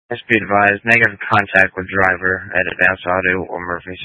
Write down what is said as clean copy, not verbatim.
Must be advised, negative contact with driver at Advanced Auto or Murphy's.